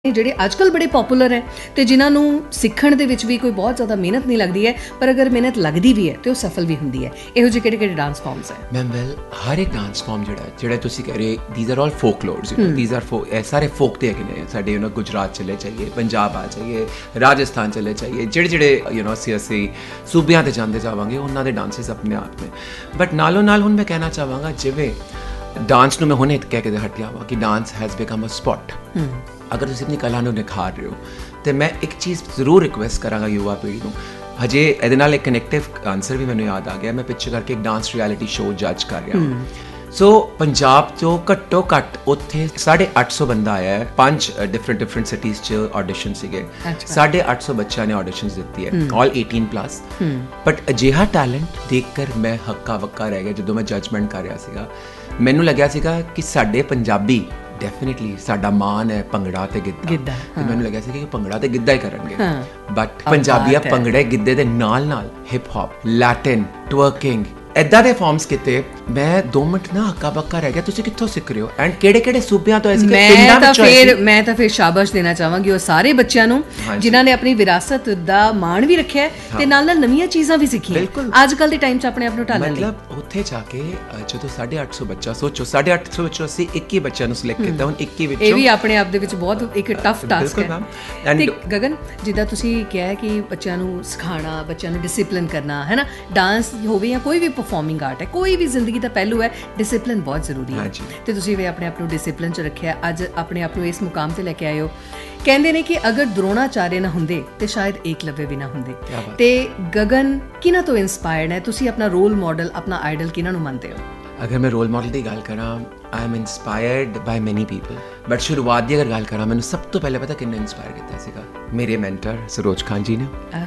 ਜਿਹੜੇ ਅੱਜ ਕੱਲ੍ਹ ਬੜੇ ਪੋਪੂਲਰ ਹੈ ਤੇ ਜਿਨ੍ਹਾਂ ਨੂੰ ਸਿੱਖਣ ਦੇ ਵਿੱਚ ਵੀ ਕੋਈ ਬਹੁਤ ਜ਼ਿਆਦਾ ਮਿਹਨਤ ਨਹੀਂ ਲੱਗਦੀ ਹੈ, ਪਰ ਅਗਰ ਮਿਹਨਤ ਲੱਗਦੀ ਵੀ ਹੈ ਤੇ ਉਹ ਸਫਲ ਵੀ ਹੁੰਦੀ ਹੈ। ਇਹੋ ਜਿਹੇ ਕਿਹੜੇ ਡਾਂਸ ਫਾਰਮਸ ਹੈ? ਮੈਮ ਵੈਲ ਹਰ ਇੱਕ ਡਾਂਸ ਫਾਰਮ ਜਿਹੜਾ ਤੁਸੀਂ ਕਹਿ ਰਹੇ, these are all ਫੋਕਲੋਰਸ, these are ਸਾਰੇ ਫੋਕ ਦੇ ਹੈਗੇ ਨੇ ਸਾਡੇ। ਗੁਜਰਾਤ ਚਲੇ ਜਾਈਏ, ਪੰਜਾਬ ਆ ਜਾਈਏ, ਰਾਜਸਥਾਨ ਚਲੇ ਜਾਈਏ, ਜਿਹੜੇ ਅਸੀਂ ਸੂਬਿਆਂ 'ਤੇ ਜਾਂਦੇ ਜਾਵਾਂਗੇ ਉਹਨਾਂ ਦੇ ਡਾਂਸਿਸ ਆਪਣੇ ਆਪ ਨੇ। ਬਟ ਨਾਲੋਂ ਨਾਲ ਹੁਣ ਮੈਂ ਕਹਿਣਾ ਚਾਹਾਂਗਾ, ਜਿਵੇਂ ਡਾਂਸ ਨੂੰ ਮੈਂ ਹੁਣੇ ਕਹਿ ਕੇ ਹਟਿਆ ਵਾ ਕਿ dance has become a support. ਅਗਰ ਤੁਸੀਂ ਆਪਣੀ ਕਲਾ ਨੂੰ ਨਿਖਾਰ ਰਹੇ ਹੋ ਤਾਂ ਮੈਂ ਇੱਕ ਚੀਜ਼ ਜ਼ਰੂਰ ਰਿਕੁਐਸਟ ਕਰਾਂਗਾ ਯੁਵਾ ਪੀੜ੍ਹੀ ਨੂੰ। ਹਜੇ ਇਹਦੇ ਨਾਲ ਇੱਕ ਕਨੈਕਟਿਵ ਆਨਸਰ ਵੀ ਮੈਨੂੰ ਯਾਦ ਆ ਗਿਆ। ਮੈਂ ਪਿੱਛੇ ਕਰਕੇ ਇੱਕ ਡਾਂਸ ਰਿਐਲਿਟੀ ਸ਼ੋਅ ਜੱਜ ਕਰ ਰਿਹਾ। ਸੋ ਪੰਜਾਬ 'ਚੋਂ ਘੱਟੋ ਘੱਟ ਉੱਥੇ 850 ਬੰਦਾ ਆਇਆ ਹੈ। 5 ਡਿਫਰੈਂਟ ਸਿਟੀਜ਼ 'ਚ ਆਡੀਸ਼ਨ ਸੀਗੇ। 850 ਬੱਚਿਆਂ ਨੇ ਆਡੀਸ਼ਨਸ ਦਿੱਤੀ ਹੈ, ਆਲ 18+। ਬਟ ਅਜਿਹਾ ਟੈਲੈਂਟ ਦੇਖ ਕਰ ਮੈਂ ਹੱਕਾ ਬੱਕਾ ਰਹਿ ਗਿਆ। ਜਦੋਂ ਮੈਂ ਜੱਜਮੈਂਟ ਕਰ ਰਿਹਾ ਸੀਗਾ, ਮੈਨੂੰ ਲੱਗਿਆ ਸੀਗਾ ਕਿ ਸਾਡੇ ਪੰਜਾਬੀ ਡੈਫੀਨਿਟਲੀ ਸਾਡਾ ਮਾਨ ਹੈ ਭੰਗੜਾ ਤੇ ਗਿੱਧਾ। ਤੇ ਮੈਨੂੰ ਲੱਗਿਆ ਸੀ ਕਿ ਭੰਗੜਾ ਤੇ ਗਿੱਧਾ ਹੀ ਕਰਨਗੇ। ਬਟ ਪੰਜਾਬੀਆ ਭੰਗੜੇ ਗਿੱਧੇ ਦੇ ਨਾਲ ਨਾਲ ਹਿਪ ਹੌਪ, ਲੈਟਿਨ, ਟਵਰਕਿੰਗ, ਇੱਦਾਂ ਦੇ ਫਾਰਮਸ ਕੀਤੇ। ਮੈਂ 2 ਮਿੰਟ ਨਾ ਹੱਕਾ ਬੱਕਾ ਰਹਿ ਗਿਆ। ਤੁਸੀਂ ਕਿੱਥੋਂ ਸਿੱਖ ਰਹੇ ਹੋ ਐਂਡ ਕਿਹੜੇ ਸੂਬਿਆਂ ਤੋਂ? ਮੈਂ ਤਾਂ ਫਿਰ ਸ਼ਾਬਾਸ਼ ਦੇਣਾ ਚਾਹਾਂਗੀ ਉਹ ਸਾਰੇ ਬੱਚਿਆਂ ਨੂੰ ਜਿਨ੍ਹਾਂ ਨੇ ਆਪਣੀ ਵਿਰਾਸਤ ਦਾ ਮਾਣ ਵੀ ਰੱਖਿਆ ਤੇ ਨਾਲ ਨਾਲ ਨਵੀਆਂ ਚੀਜ਼ਾਂ ਵੀ ਸਿੱਖੀਆਂ ਅੱਜ ਕੱਲ੍ਹ ਦੇ ਟਾਈਮ 'ਚ ਆਪਣੇ ਆਪ ਨੂੰ ਢਾਲਣ ਲਈ। ਮਤਲਬ ਉੱਥੇ ਜਾ ਕੇ ਜਦੋਂ 850 ਬੱਚਾ, ਸੋਚੋ 850 ਵਿੱਚੋਂ ਅਸੀਂ 21 ਬੱਚਿਆਂ ਨੂੰ ਸਿਲੈਕਟ ਕੀਤਾ। ਹੁਣ 21 ਵਿੱਚੋਂ ਇਹ ਵੀ ਆਪਣੇ ਆਪ ਦੇ ਵਿੱਚ ਬਹੁਤ ਇੱਕ ਟਫ ਟਾਸਕ ਹੈ। ਤੇ ਗਗਨ, ਜਿੱਦਾਂ ਤੁਸੀਂ ਕਿਹਾ ਕਿ ਬੱਚਿਆਂ ਨੂੰ ਸਿਖਾਉਣਾ, ਬੱਚਿਆਂ ਨੂੰ ਡਿਸਿਪਲਿਨ ਕਰਨਾ ਹੈ ਨਾ, ਡਾਂਸ ਹੋਵੇ ਜਾਂ ਕੋਈ ਵੀ ਪਰਫਾਰਮਿੰਗ ਆਰਟ ਹੈ, ਕੋਈ ਵੀ ਜ਼ਿੰਦਗੀ ਦਾ ਪਹਿਲੂ ਹੈ, ਡਿਸਿਪਲਿਨ ਬਹੁਤ ਜ਼ਰੂਰੀ ਹੈ। ਤੇ ਤੁਸੀਂ ਵੀ ਆਪਣੇ ਆਪ ਨੂੰ ਡਿਸਿਪਲਿਨ 'ਚ ਰੱਖਿਆ, ਅੱਜ ਆਪਣੇ ਆਪ ਨੂੰ ਇਸ ਮੁਕਾਮ ਤੇ ਲੈ ਕੇ ਆਏ ਹੋ। ਕਹਿੰਦੇ ਨੇ ਕਿ ਅਗਰ ਦਰੋਣਾਚਾਰਿਆ ਨਾ ਹੁੰਦੇ ਤੇ ਸ਼ਾਇਦ ਏਕਲਵਯ ਵੀ ਨਾ ਹੁੰਦੇ। ਤੇ ਗਗਨ ਕਿਹਨਾਂ ਤੋਂ ਇਨਸਪਾਇਰਡ ਹੈ? ਤੁਸੀਂ ਆਪਣਾ ਰੋਲ ਮਾਡਲ, ਆਪਣਾ ਆਈਡਲ ਕਿਹਨਾਂ ਨੂੰ ਮੰਨਦੇ ਹੋ? ਅਗਰ ਮੈਂ ਰੋਲ ਮਾਡਲ ਦੀ ਗੱਲ ਕਰਾਂ, ਆਈ ਐਮ ਇਨਸਪਾਇਰਡ ਬਾਈ ਮੈਨੀ ਪੀਪਲ। ਬਟ ਸ਼ੁਰੂਆਤ ਦੀ ਅਗਰ ਗੱਲ ਕਰਾਂ, ਮੈਨੂੰ ਸਭ ਤੋਂ ਪਹਿਲੇ ਪਤਾ ਕਿੰਨੇ ਇਨਸਪਾਇਰ ਕੀਤਾ ਸੀਗਾ? ਮੇਰੇ ਮੈਂਟਰ ਸਰੋਜ ਖਾਨ ਜੀ ਨੇ।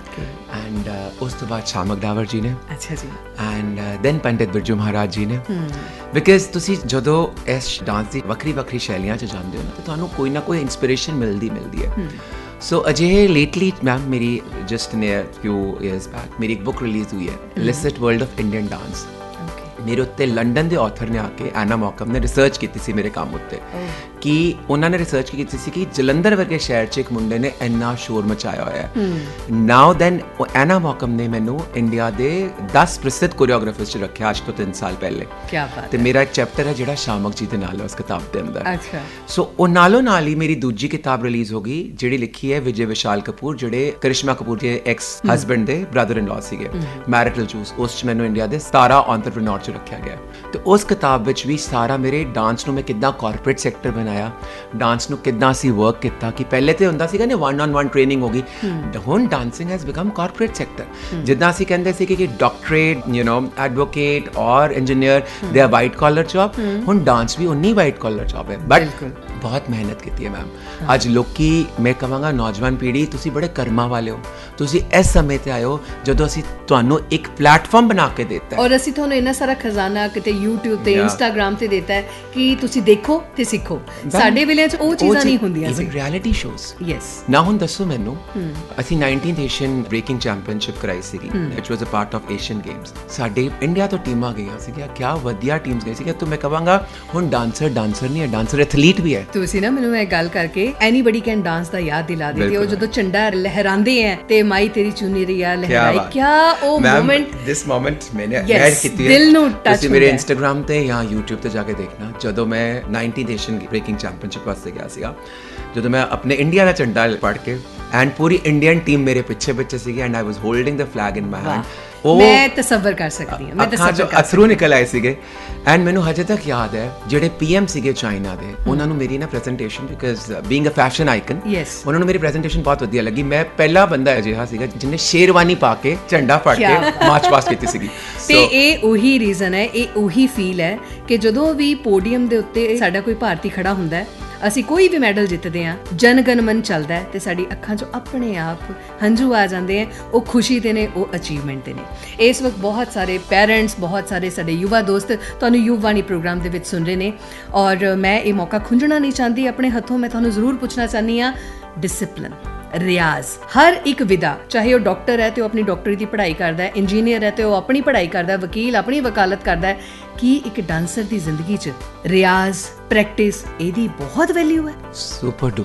ਐਂਡ ਉਸ ਤੋਂ ਬਾਅਦ ਸ਼ਾਮਕ ਡਾਵਰ ਜੀ ਨੇ। ਅੱਛਾ ਜੀ। ਐਂਡ ਦੈਨ ਪੰਡਿਤ ਬਿਰਜੂ ਮਹਾਰਾਜ ਜੀ ਨੇ। ਬਿਕਾਜ਼ ਤੁਸੀਂ ਜਦੋਂ ਇਸ ਡਾਂਸ ਦੀ ਵੱਖਰੀ ਸ਼ੈਲੀਆਂ 'ਚ ਜਾਂਦੇ ਹੋ ਨਾ, ਤਾਂ ਤੁਹਾਨੂੰ ਕੋਈ ਨਾ ਕੋਈ ਇੰਸਪੀਰੇਸ਼ਨ ਮਿਲਦੀ ਹੈ। ਸੋ ਅਜਿਹੇ ਲੇਟਲੀ ਮੈਮ ਮੇਰੀ ਜਸਟ ਨੀਅਰ ਫਿਊ ਈਅਰਸ ਬੈਕ ਮੇਰੀ ਇੱਕ ਬੁੱਕ ਰਿਲੀਜ਼ ਹੋਈ ਹੈ, illicit world of Indian dance. ਮੇਰੇ ਉੱਤੇ ਲੰਡਨ ਦੇ ਆਥਰ ਨੇ ਆ ਕੇ, ਐਨਾ ਮੌਕਮ ਨੇ ਰਿਸਰਚ ਕੀਤੀ ਸੀ ਮੇਰੇ ਕੰਮ ਉੱਤੇ। ਕਿ ਉਹਨਾਂ ਨੇ ਰਿਸਰਚ ਕੀਤੀ ਸੀ ਕਿ ਜਲੰਧਰ ਵਰਗੇ ਸ਼ਹਿਰ 'ਚ ਇੱਕ ਮੁੰਡੇ ਨੇ ਇੰਨਾ ਸ਼ੋਰ ਮਚਾਇਆ ਹੋਇਆ ਹੈ। ਨਾਓ ਦੈਨ ਐਨਾ ਮੌਕਮ ਨੇ ਮੈਨੂੰ ਇੰਡੀਆ ਦੇ 10 ਪ੍ਰਸਿੱਧ ਕੋਰੀਓਗ੍ਰਾਫਰਸ 'ਚ ਰੱਖਿਆ ਅੱਜ ਤੋਂ 3 ਸਾਲ ਪਹਿਲੇ। ਕੀ ਬਾਤ! ਤੇ ਮੇਰਾ ਇੱਕ ਚੈਪਟਰ ਹੈ ਜਿਹੜਾ ਸ਼ਾਮਕ ਜੀ ਦੇ ਨਾਲ ਹੈ ਉਸ ਕਿਤਾਬ ਦੇ ਅੰਦਰ। ਅੱਛਾ। ਸੋ ਉਹ ਨਾਲੋਂ ਨਾਲ ਹੀ ਮੇਰੀ ਦੂਜੀ ਕਿਤਾਬ ਰਿਲੀਜ਼ ਹੋ ਗਈ, ਜਿਹੜੀ ਲਿਖੀ ਹੈ ਵਿਜੇ ਵਿਸ਼ਾਲ ਕਪੂਰ, ਜਿਹੜੇ ਕਰਿਸ਼ਮਾ ਕਪੂਰ ਦੇ ਐਕਸ ਹਸਬੈਂਡ ਦੇ ਬ੍ਰਦਰ ਇਨ ਲਾ ਸੀਗੇ, ਮੈਰਿਟਲ ਜੂਸ। ਉਸ 'ਚ ਮੈਨੂੰ ਇੰਡੀਆ ਦੇ 17 ਐਂਟਰਪ੍ਰੀਨਿਓਰ 'ਚ ਰੱਖਿਆ ਗਿਆ। ਤੇ ਉਸ ਕਿਤਾਬ ਵਿੱਚ ਵੀ ਸਾਰਾ ਮੇਰੇ ਡਾਂਸ ਨੂੰ ਮੈਂ ਕਿੱਦਾਂ ਕਾਰਪੋਰੇਟ ਸੈਕਟਰ ਬਣਾਇਆ, ਡਾਂਸ ਨੂੰ ਕਿੱਦਾਂ ਅਸੀਂ ਵਰਕ ਕੀਤਾ। ਕਿ ਪਹਿਲੇ ਤੇ ਹੁੰਦਾ ਸੀਗਾ ਨੇ 1-on-1 ਟ੍ਰੇਨਿੰਗ ਹੋ ਗਈ, ਹੁਣ dancing has become corporate sector. ਜਿੱਦਾਂ ਅਸੀਂ ਕਹਿੰਦੇ ਸੀ ਕਿ ਡਾਕਟਰੇਟ, ਐਡਵੋਕੇਟ ਔਰ engineer they are white collar job, ਹੁਣ ਡਾਂਸ ਵੀ ਉਨੀ ਵਾਈਟ ਕਾਲਰ ਜੌਬ ਹੈ। ਬਟ ਬਹੁਤ ਮਿਹਨਤ ਕੀਤੀ ਹੈ ਮੈਮ। ਅੱਜ ਲੋਕੀ, ਮੈਂ ਕਹਾਂਗਾ ਨੌਜਵਾਨ ਪੀੜ੍ਹੀ, ਤੁਸੀਂ ਬੜੇ ਕਰਮਾਂ ਵਾਲੇ ਹੋ। ਤੁਸੀਂ ਇਸ ਸਮੇਂ ਤੇ ਆਏ ਹੋ ਜਦੋਂ ਅਸੀਂ ਤੁਹਾਨੂੰ ਇੱਕ ਪਲੇਟਫਾਰਮ ਬਣਾ ਕੇ ਦਿੱਤਾ ਹੈ, ਔਰ ਅਸੀਂ ਤੁਹਾਨੂੰ ਇੰਨਾ ਸਾਰਾ ਖਜ਼ਾਨਾ ਕਿਤੇ YouTube ਤੇ ਇੰਸਟਾਗ੍ਰਾਮ ਤੇ ਦਿੱਤਾ ਹੈ ਕਿ ਤੁਸੀਂ ਦੇਖੋ ਤੇ ਸਿੱਖੋ। ਸਾਡੇ ਵੇਲੇ 'ਚ ਉਹ ਚੀਜ਼ਾਂ ਨਹੀਂ ਹੁੰਦੀਆਂ ਸੀ। Reality shows. ਯੈਸ। ਨਾ ਹੁਣ ਦੱਸੋ ਮੈਨੂੰ, ਅਸੀਂ 19th ਏਸ਼ੀਅਨ ਬ੍ਰੇਕਿੰਗ ਚੈਂਪੀਅਨਸ਼ਿਪ ਕਰਾਈ ਸੀਗੀ, ਵਿਚ ਵਾਸ a part of Asian games. ਸਾਡੇ ਇੰਡੀਆ ਤੋਂ ਟੀਮਾਂ ਗਈਆਂ ਸੀਗੀਆਂ, ਕਿਆ ਵਧੀਆ ਟੀਮਸ ਗਈ ਸੀਗੀਆਂ। ਤਾਂ ਮੈਂ ਕਹਾਂਗਾ ਹੁਣ ਡਾਂਸਰ ਨਹੀਂ ਹੈ, ਡਾਂਸਰ ਐਥਲੀਟ ਵੀ ਹੈ। ਤੁਸੀਂ ਨਾ ਮੈਨੂੰ ਇਹ ਗੱਲ ਕਰਕੇ ਐਨੀਬਡੀ ਕੈਨ ਡਾਂਸ ਦਾ ਯਾਦ ਦਿਲਾ ਦਿੱਤੀ। ਉਹ ਜਦੋਂ ਝੰਡਾ ਲਹਿਰਾਉਂਦੇ ਹੈ ਤੇ ਮਾਈ ਤੇਰੀ ਚੁੰਨੀ ਰਿਆ ਲਹਿਰਾਈ, ਕਿਆ ਉਹ ਮੂਮੈਂਟ, ਦਿਸ ਮੂਮੈਂਟ ਮੈਨੇ ਐਡ ਕੀਤੀ ਹੈ, ਦਿਲ ਨੂੰ ਟੱਚ। ਤੁਸੀਂ ਮੇਰੇ ਇੰਸਟਾਗ੍ਰਾਮ ਤੇ ਜਾਂ YouTube ਤੇ ਜਾ ਕੇ ਦੇਖਣਾ, ਜਦੋਂ ਮੈਂ 19th ਏਸ਼ੀਅਨ ਬ੍ਰੇਕਿੰਗ ਚੈਂਪੀਅਨਸ਼ਿਪ ਵਾਸਤੇ ਗਿਆ ਸੀਗਾ, ਜਦੋਂ ਮੈਂ ਆਪਣੇ ਇੰਡੀਆ ਦਾ ਝੰਡਾ ਪੜ ਕੇ ਐਂਡ ਪੂਰੀ ਇੰਡੀਅਨ ਟੀਮ ਮੇਰੇ ਪਿੱਛੇ ਸੀਗੀ and I was holding the flag in my hand. ਮੈਂ ਤਸੱਵਰ ਕਰ ਸਕਦੀ ਹਾਂ, ਮੈਂ ਤਸੱਵਰ ਕਰ ਅਥਰੂ ਨਿਕਲ ਆਏ ਸੀਗੇ। ਐਂਡ ਮੈਨੂੰ ਹਜੇ ਤੱਕ ਯਾਦ ਹੈ ਜਿਹੜੇ PM ਸੀਗੇ ਚਾਈਨਾ ਦੇ, ਉਹਨਾਂ ਨੂੰ ਮੇਰੀ ਨਾ presentation, because being a fashion icon, ਉਹਨਾਂ ਨੂੰ ਮੇਰੀ ਪ੍ਰੈਜੈਂਟੇਸ਼ਨ ਬਹੁਤ ਵਧੀਆ ਲੱਗੀ। ਮੈਂ ਪਹਿਲਾ ਬੰਦਾ ਅਜਿਹਾ ਸੀਗਾ ਜਿਹਨੇ ਸ਼ੇਰਵਾਨੀ ਪਾ ਕੇ ਝੰਡਾ ਫੜ ਕੇ ਮਾਰਚ ਪਾਸਟ ਕੀਤੀ ਸੀਗੀ। ਤੇ ਇਹ ਉਹੀ ਰੀਜ਼ਨ ਹੈ, ਇਹ ਉਹੀ ਫੀਲ ਹੈ ਕਿ ਜਦੋਂ ਵੀ ਪੋਡੀਅਮ ਦੇ ਉੱਤੇ ਸਾਡਾ ਕੋਈ ਭਾਰਤੀ ਖੜਾ ਹੁੰਦਾ ਹੈ, ਅਸੀਂ ਕੋਈ ਵੀ ਮੈਡਲ ਜਿੱਤਦੇ ਹਾਂ, ਜਨ ਗਣ ਮਨ ਚੱਲਦਾ ਹੈ ਤੇ ਸਾਡੀ ਅੱਖਾਂ 'ਚੋਂ ਆਪਣੇ ਆਪ ਹੰਝੂ ਆ ਜਾਂਦੇ ਹੈ। ਉਹ ਖੁਸ਼ੀ ਦੇ ਨੇ, ਉਹ ਅਚੀਵਮੈਂਟ ਦੇ ਨੇ। ਇਸ ਵਕਤ ਬਹੁਤ ਸਾਰੇ ਪੈਰੈਂਟਸ, ਬਹੁਤ ਸਾਰੇ ਸਾਡੇ ਯੁਵਾ ਦੋਸਤ ਤੁਹਾਨੂੰ ਯੁਵਾਨੀ ਪ੍ਰੋਗਰਾਮ ਦੇ ਵਿੱਚ ਸੁਣ ਰਹੇ ਨੇ, ਔਰ ਮੈਂ ਇਹ ਮੌਕਾ ਖੁੰਝਣਾ ਨਹੀਂ ਚਾਹੁੰਦੀ ਆਪਣੇ ਹੱਥੋਂ। ਮੈਂ ਤੁਹਾਨੂੰ ਜ਼ਰੂਰ ਪੁੱਛਣਾ ਚਾਹੁੰਦੀ ਹਾਂ, ਡਿਸਿਪਲਿਨ, ਰਿਆਜ਼, ਹਰ ਇੱਕ ਵਿਦਾ, ਚਾਹੇ ਉਹ ਡਾਕਟਰ ਹੈ ਤੇ ਉਹ ਆਪਣੀ ਡਾਕਟਰੀ ਦੀ ਪੜ੍ਹਾਈ ਕਰਦਾ ਹੈ, ਇੰਜੀਨੀਅਰ ਹੈ ਤੇ ਉਹ ਆਪਣੀ ਪੜ੍ਹਾਈ ਕਰਦਾ ਹੈ, ਵਕੀਲ ਆਪਣੀ ਵਕਾਲਤ ਕਰਦਾ ਹੈ, ਕਿ ਇੱਕ ਡਾਂਸਰ ਦੀ ਜ਼ਿੰਦਗੀ 'ਚ ਰਿਆਜ਼, ਪ੍ਰੈਕਟਿਸ, ਇਹਦੀ ਬਹੁਤ ਵੈਲਿਊ ਹੈ। Super duper.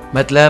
ਮਤਲਬ